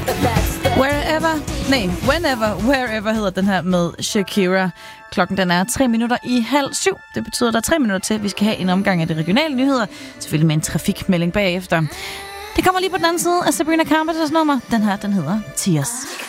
Wherever hedder den her med Shakira. Klokken den er 7:03. Det betyder, at der er 3 minutter til, at vi skal have en omgang af de regionale nyheder. Selvfølgelig med en trafikmelding bagefter. Det kommer lige på den anden side af Sabrina Carpenter's nummer. Den her, den hedder Tears.